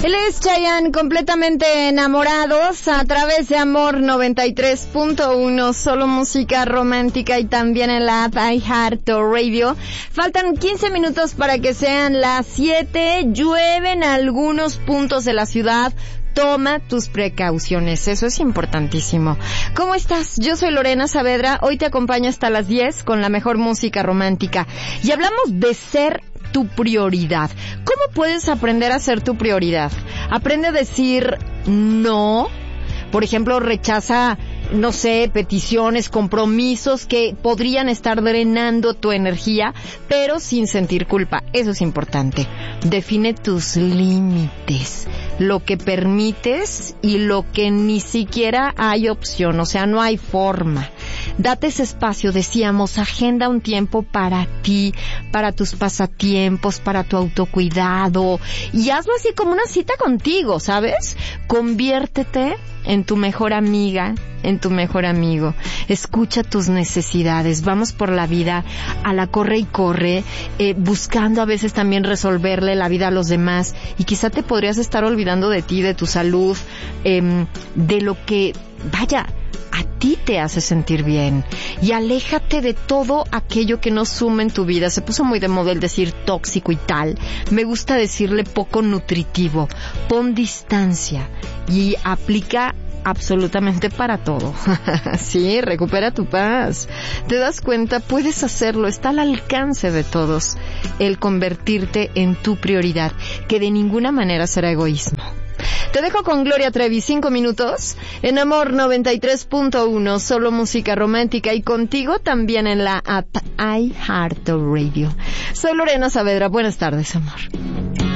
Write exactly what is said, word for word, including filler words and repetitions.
Él es Chayanne, completamente enamorados, a través de Amor noventa y tres punto uno, solo música romántica, y también en la app iHeartRadio. Faltan quince minutos para que sean las siete, llueve en algunos puntos de la ciudad. Toma tus precauciones, eso es importantísimo. ¿Cómo estás? Yo soy Lorena Saavedra, hoy te acompaño hasta las diez con la mejor música romántica. Y hablamos de ser tu prioridad. ¿Cómo puedes aprender a ser tu prioridad? Aprende a decir no. Por ejemplo, rechaza, no sé, peticiones, compromisos que podrían estar drenando tu energía, pero sin sentir culpa. Eso es importante. Define tus límites, lo que permites y lo que ni siquiera hay opción, o sea, no hay forma. Date ese espacio, decíamos, agenda un tiempo para ti, para tus pasatiempos, para tu autocuidado, y hazlo así como una cita contigo, ¿sabes? Conviértete en tu mejor amiga, en tu mejor amigo. Escucha tus necesidades. Vamos por la vida a la corre y corre, eh, buscando a veces también resolverle la vida a los demás, y quizá te podrías estar olvidando de ti, de tu salud, eh, de lo que, vaya, a ti te hace sentir bien. Y aléjate de todo aquello que no suma en tu vida. Se puso muy de moda el decir tóxico y tal. Me gusta decirle poco nutritivo. Pon distancia y aplica absolutamente para todo. Sí, recupera tu paz. ¿Te das cuenta? Puedes hacerlo. Está al alcance de todos el convertirte en tu prioridad, que de ninguna manera será egoísmo. Te dejo con Gloria Trevi, cinco minutos, en Amor noventa y tres punto uno, solo música romántica, y contigo también en la app iHeartRadio. Soy Lorena Saavedra, buenas tardes, amor.